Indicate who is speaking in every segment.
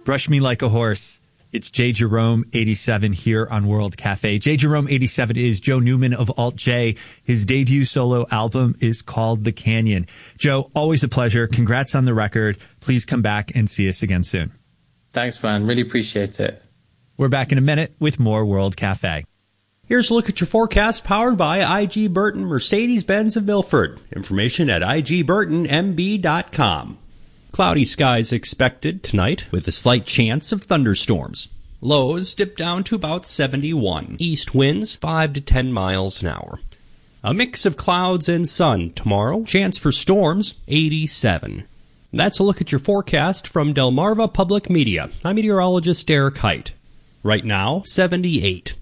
Speaker 1: Brush Me Like a Horse. It's J. Jerome 87 here on World Cafe. J. Jerome 87 is Joe Newman of Alt J. His debut solo album is called The Canyon. Joe, always a pleasure. Congrats on the record. Please come back and see us again soon.
Speaker 2: Thanks, man. Really appreciate it.
Speaker 1: We're back in a minute with more World Cafe.
Speaker 3: Here's a look at your forecast powered by IG Burton Mercedes-Benz of Milford. Information at igburtonmb.com. Cloudy skies expected tonight with a slight chance of thunderstorms. Lows dip down to about 71. East winds 5 to 10 miles an hour. A mix of clouds and sun tomorrow. Chance for storms 87. That's a look at your forecast from Delmarva Public Media. I'm meteorologist Derek Height. Right now, 78.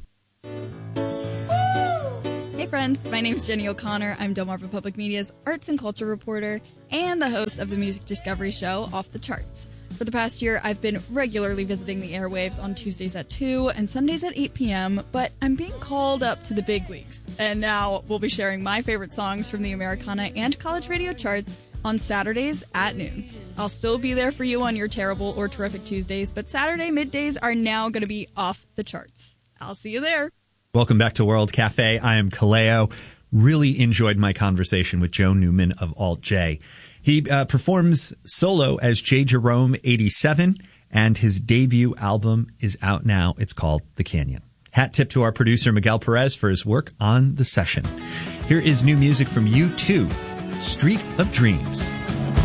Speaker 4: Hey friends, my name's Jenny O'Connor. I'm Delmarva Public Media's arts and culture reporter and the host of the music discovery show Off the Charts. For the past year, I've been regularly visiting the airwaves on Tuesdays at 2 and Sundays at 8 p.m., but I'm being called up to the big leagues. And now we'll be sharing my favorite songs from the Americana and college radio charts on Saturdays at noon. I'll still be there for you on your terrible or terrific Tuesdays, but Saturday middays are now going to be off the charts. I'll see you there.
Speaker 1: Welcome back to World Cafe. I am Kaleo. Really enjoyed my conversation with Joe Newman of Alt J. He performs solo as J. Jerome 87, and his debut album is out now. It's called The Canyon. Hat tip to our producer Miguel Perez for his work on the session. Here is new music from U2, Street of Dreams.